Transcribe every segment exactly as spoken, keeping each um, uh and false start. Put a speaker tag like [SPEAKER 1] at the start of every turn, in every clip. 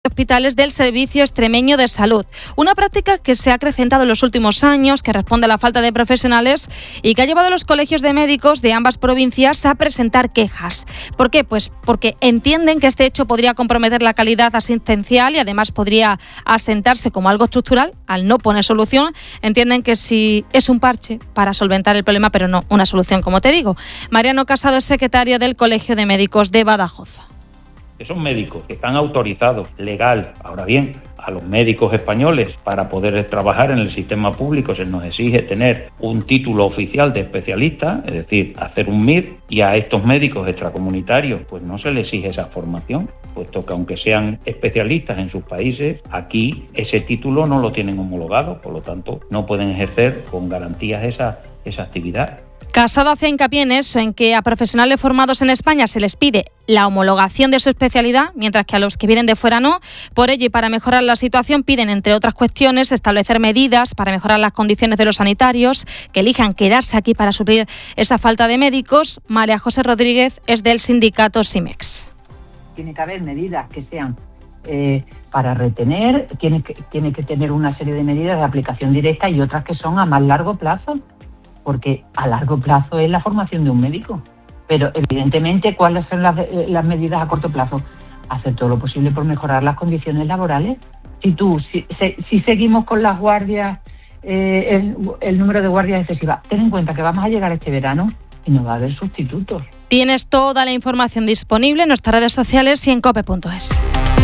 [SPEAKER 1] hospitales del Servicio Extremeño de Salud. Una práctica que se ha acrecentado en los últimos años, que responde a la falta de profesionales y que ha llevado a los colegios de médicos de ambas provincias a presentar quejas. ¿Por qué? Pues porque entienden que este hecho podría comprometer la calidad asistencial y además podría asentarse como algo estructural al no poner solución. Entienden que sí es un parche para solventar el problema, pero no una solución, como te digo. Mariano Casado es secretario del Colegio de Médicos de Badajoz.
[SPEAKER 2] Esos médicos que están autorizados legal, ahora bien, a los médicos españoles para poder trabajar en el sistema público se nos exige tener un título oficial de especialista, es decir, hacer un M I R, y a estos médicos extracomunitarios pues no se les exige esa formación, puesto que aunque sean especialistas en sus países, aquí ese título no lo tienen homologado, por lo tanto no pueden ejercer con garantías esa, esa actividad.
[SPEAKER 1] Casado hace hincapié en eso, en que a profesionales formados en España se les pide la homologación de su especialidad, mientras que a los que vienen de fuera no. Por ello y para mejorar la situación piden, entre otras cuestiones, establecer medidas para mejorar las condiciones de los sanitarios, que elijan quedarse aquí para suplir esa falta de médicos. María José Rodríguez es del sindicato SIMEX.
[SPEAKER 3] Tiene que haber medidas que sean eh, para retener, tiene que, tiene que tener una serie de medidas de aplicación directa y otras que son a más largo plazo. Porque a largo plazo es la formación de un médico. Pero evidentemente, ¿cuáles son las, las medidas a corto plazo? Hacer todo lo posible por mejorar las condiciones laborales. Si tú, si, si, si seguimos con las guardias, eh, el, el número de guardias excesivas, ten en cuenta que vamos a llegar este verano y no va a haber sustitutos.
[SPEAKER 1] Tienes toda la información disponible en nuestras redes sociales y en cope punto es.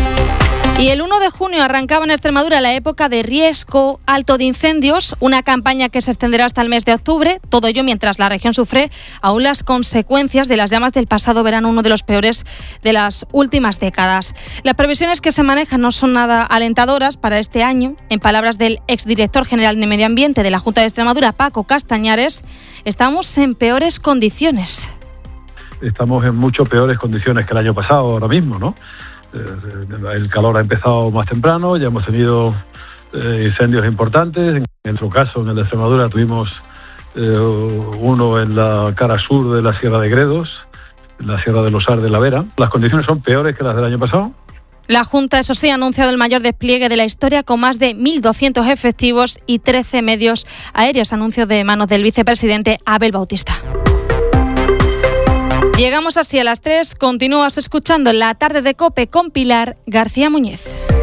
[SPEAKER 1] Y el uno de junio arrancaba en Extremadura la época de riesgo alto de incendios, una campaña que se extenderá hasta el mes de octubre, todo ello mientras la región sufre aún las consecuencias de las llamas del pasado verano, uno de los peores de las últimas décadas. Las previsiones que se manejan no son nada alentadoras para este año. En palabras del exdirector general de Medio Ambiente de la Junta de Extremadura, Paco Castañares, estamos en peores condiciones.
[SPEAKER 4] Estamos en mucho peores condiciones que el año pasado ahora mismo, ¿no? El calor ha empezado más temprano, ya hemos tenido eh, incendios importantes. En nuestro caso, en el de Extremadura, tuvimos eh, uno en la cara sur de la Sierra de Gredos, en la Sierra de Losar de la Vera. Las condiciones son peores que las del año pasado.
[SPEAKER 1] La Junta, eso sí, ha anunciado el mayor despliegue de la historia con más de mil doscientos efectivos y trece medios aéreos. Anuncio de manos del vicepresidente Abel Bautista. Llegamos así a las tres. Continúas escuchando La Tarde de COPE con Pilar García Muñez.